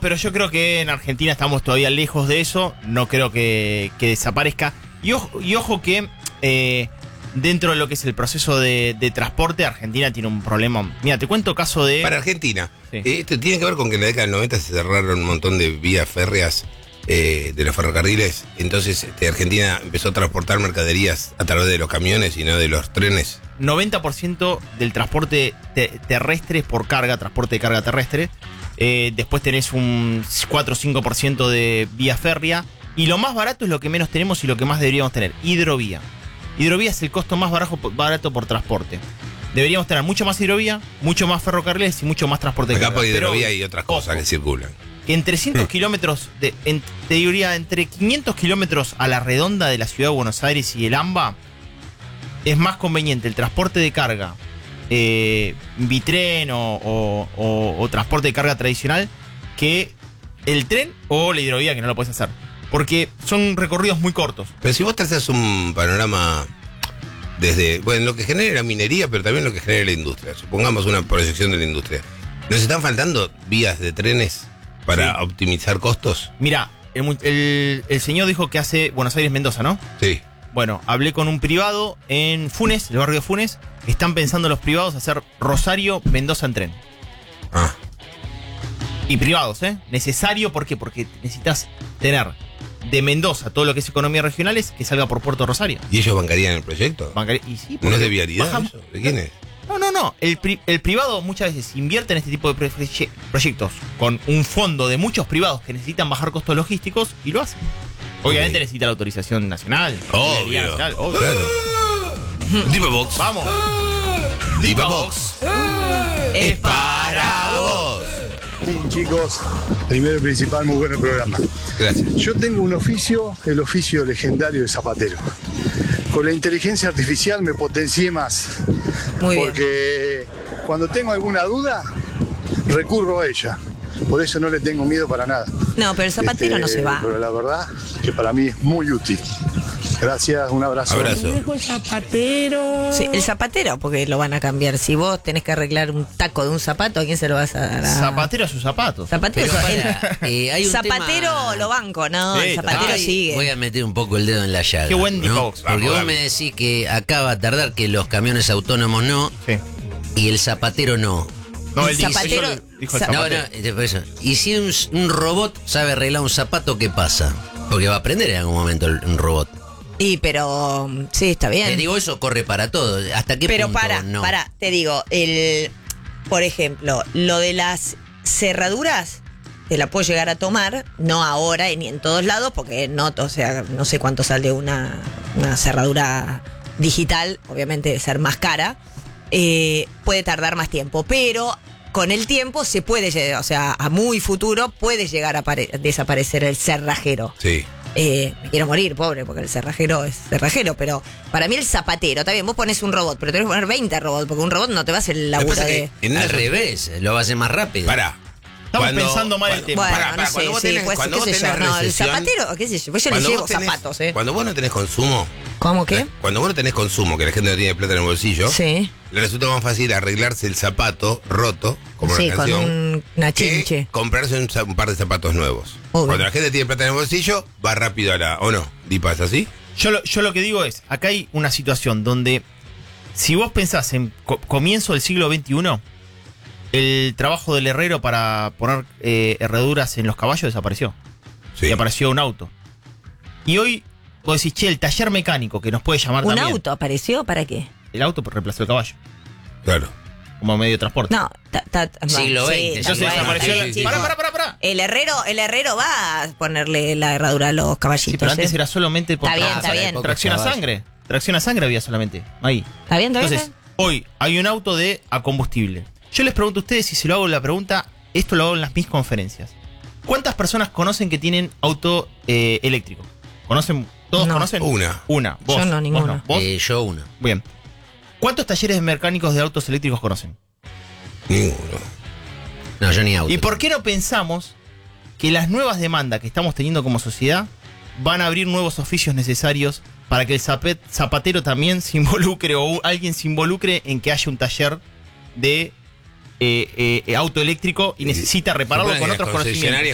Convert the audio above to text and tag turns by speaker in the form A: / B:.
A: pero yo creo que en Argentina estamos todavía lejos de eso. No creo que desaparezca. Y ojo que dentro de lo que es el proceso de transporte, Argentina tiene un problema. Mira, te cuento caso de...
B: Para Argentina,
A: Sí.
B: esto tiene que ver con que en la década del 90 se cerraron un montón de vías férreas de los ferrocarriles. Entonces Argentina empezó a transportar mercaderías a través de los camiones y no de los trenes.
A: 90% del transporte terrestre es por carga, transporte de carga terrestre. Después tenés un 4 o 5% de vía férrea. Y lo más barato es lo que menos tenemos y lo que más deberíamos tener: hidrovía. Hidrovía es el costo más barato por transporte. Deberíamos tener mucho más hidrovía, mucho más ferrocarriles y mucho más transporte de
B: Acá
A: carga.
B: por hidrovía
A: Pero,
B: y otras cosas
A: ojo,
B: que circulan.
A: en 300 kilómetros, te diría entre 500 kilómetros a la redonda de la ciudad de Buenos Aires y el AMBA, es más conveniente el transporte de carga, bitren o transporte de carga tradicional, que el tren o la hidrovía, que no lo puedes hacer. Porque son recorridos muy cortos.
B: Pero si vos trazas un panorama desde, bueno, lo que genera la minería, pero también lo que genera la industria. Supongamos una proyección de la industria. ¿Nos están faltando vías de trenes para optimizar costos?
A: Mira, el señor dijo que hace Buenos Aires-Mendoza, ¿no?
B: Sí.
A: Bueno, hablé con un privado en Funes, el barrio de Funes. Están pensando los privados hacer Rosario-Mendoza en tren.
B: Ah.
A: Y privados, ¿eh? Necesario, ¿por qué? Porque necesitas tener de Mendoza todo lo que es economía regionales que salga por Puerto Rosario.
B: ¿Y ellos bancarían el proyecto?
A: Y sí,
B: ¿No es de vialidad
A: bajamos-
B: eso? ¿De quién es?
A: No. El privado muchas veces invierte en este tipo de proyectos con un fondo de muchos privados que necesitan bajar costos logísticos y lo hacen. Obviamente necesita la autorización nacional.
B: Obvio.
A: Nacional, obvio.
B: Claro. Diva Box.
A: Vamos.
B: Diva Box. Es para vos.
C: Bien, chicos, primero y principal, muy buen el programa.
B: Gracias.
C: Yo tengo un oficio, el oficio legendario de zapatero. Con la inteligencia artificial me potencié más.
D: Muy bien.
C: Porque cuando tengo alguna duda, recurro a ella. Por eso no le tengo miedo para nada.
D: No, pero el zapatero no se va.
C: Pero la verdad que para mí es muy útil. Gracias, un abrazo.
B: Abrazo.
D: Sí, el zapatero, porque lo van a cambiar. Si vos tenés que arreglar un taco de un zapato, ¿a quién se lo vas a dar?
A: Zapatero a sus zapatos.
D: Zapatero,
E: hay un
D: zapatero
E: tema-
D: lo banco, ¿no?
A: Sí,
D: el zapatero
E: Ay,
D: sigue.
E: Voy a meter un poco el dedo en la llaga.
A: Qué buen
E: ¿no?
A: Divox.
E: Porque
B: Vamos,
E: vos
B: dale.
E: me decís que acá va a tardar, que los camiones autónomos no,
A: Sí.
E: y el zapatero no.
A: No,
D: El
A: él dijo,
D: zapatero-
A: eso lo dijo el
D: Zap-
E: No,
A: zapatero.
E: por eso. Y si un robot sabe arreglar un zapato, ¿qué pasa? Porque va a aprender en algún momento un robot.
D: Y pero sí, está bien.
E: Te digo, eso corre para todo. ¿Hasta qué
D: Pero
E: punto no?
D: te digo, por ejemplo, lo de las cerraduras te la puedo llegar a tomar, no ahora y ni en todos lados, porque no, o sea, no sé cuánto sale una cerradura digital, obviamente debe ser más cara, puede tardar más tiempo, pero con el tiempo se puede, o sea, a muy futuro puede llegar a desaparecer el cerrajero.
B: Sí.
D: Me quiero morir, pobre, porque el cerrajero es cerrajero, pero para mí el zapatero, está bien, vos pones un robot, pero tenés que poner 20 robots, porque un robot no te va a hacer el
B: Lo que
D: laburo
B: pasa
D: de...
B: es que en
E: Al
B: eso-
E: revés, lo va a hacer más rápido.
B: Pará.
A: Estamos pensando mal el tema.
D: Bueno,
B: Pará,
D: no sé,
B: cuando vos
D: sí,
B: tenés-
D: pues,
B: cuando
D: qué
B: vos
D: sé yo,
B: tenés
D: no, el
B: recesión-
D: zapatero, qué sé yo, pues yo le
B: Cuando
D: llevo
B: vos tenés-
D: zapatos,
B: Cuando vos no tenés consumo,
D: ¿Cómo qué?
B: cuando vos no tenés consumo, que la gente no tiene plata en el bolsillo,
D: Sí,
B: le resulta más fácil arreglarse el zapato roto, como
D: sí,
B: la
D: con
B: canción,
D: una
B: que
D: chinche.
B: comprarse un par de zapatos nuevos.
D: Obvio.
B: Cuando la gente tiene plata en el bolsillo, va rápido a la... ¿O no? ¿Dipa es así?
A: Yo lo que digo es, acá hay una situación donde, si vos pensás en comienzo del siglo XXI, el trabajo del herrero para poner herraduras en los caballos desapareció.
B: Sí.
A: Y apareció un auto. Y hoy vos decís, che, el taller mecánico que nos puede llamar
D: ¿Un
A: también.
D: auto apareció? ¿Para qué?
A: El auto reemplazó el caballo
B: Claro.
A: como medio de transporte.
D: No,
E: Siglo XX,
D: sí,
A: Entonces
D: bueno,
A: desapareció.
D: sí, sí.
A: Pará.
D: El herrero va a ponerle la herradura a los caballitos.
A: Sí, pero antes
D: ¿eh?
A: era solamente por
D: Está bien, está bien.
A: tracción a sangre. Tracción a sangre había solamente. Ahí.
D: ¿Está bien?
A: Entonces, hoy hay un auto a combustible. Yo les pregunto a ustedes, si se lo hago la pregunta, esto lo hago en mis conferencias. ¿Cuántas personas conocen que tienen auto eléctrico? ¿Conocen? ¿Todos
D: No.
A: conocen?
B: Una.
A: Vos.
D: Yo no,
A: Vos
D: ninguno.
A: ¿Vos?
E: Yo uno.
A: Bien. ¿Cuántos talleres mecánicos de autos eléctricos conocen?
B: Ninguno.
E: No, yo ni auto.
A: ¿Y por qué no pensamos que las nuevas demandas que estamos teniendo como sociedad van a abrir nuevos oficios necesarios para que el zapatero también se involucre o alguien se involucre en que haya un taller de auto eléctrico y necesita repararlo
B: Supongo
A: con
B: que
A: otros
B: las
A: conocimientos?
B: concesionarias